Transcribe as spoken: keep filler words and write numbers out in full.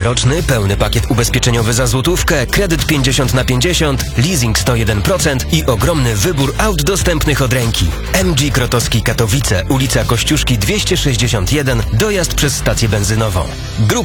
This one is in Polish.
roczny, pełny pakiet ubezpieczeniowy za złotówkę, kredyt pięćdziesiąt na pięćdziesiąt, leasing sto jeden procent i ogromny wybór aut dostępnych od ręki. M G Krotowski Katowice, ulica Kościuszki dwieście sześćdziesiąt jeden, dojazd przez stację benzynową. Grupa